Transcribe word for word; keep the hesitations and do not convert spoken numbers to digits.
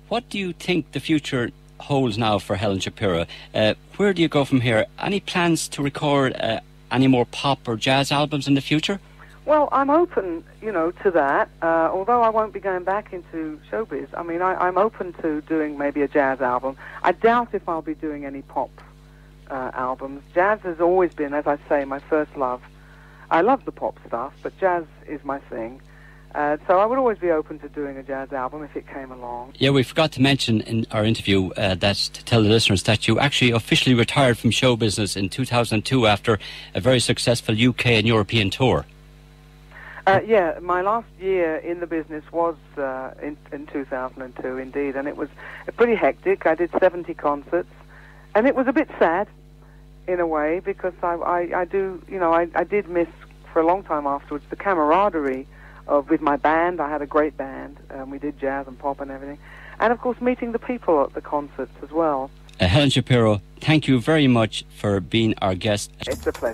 What do you think the future holds now for Helen Shapiro? Uh, where do you go from here? Any plans to record uh, any more pop or jazz albums in the future? Well, I'm open, you know, to that, uh, although I won't be going back into showbiz. I mean, I, I'm open to doing maybe a jazz album. I doubt if I'll be doing any pop uh, albums. Jazz has always been, as I say, my first love. I love the pop stuff, but jazz is my thing. Uh, so I would always be open to doing a jazz album if it came along. Yeah, we forgot to mention in our interview uh, that to tell the listeners that you actually officially retired from show business in two thousand two after a very successful U K and European tour. Uh, yeah, my last year in the business was uh, in, in two thousand two, indeed, and it was pretty hectic. I did seventy concerts, and it was a bit sad, in a way, because I, I, I do, you know, I, I did miss, for a long time afterwards, the camaraderie of with my band. I had a great band, and we did jazz and pop and everything, and of course meeting the people at the concerts as well. Uh, Helen Shapiro, thank you very much for being our guest. It's a pleasure.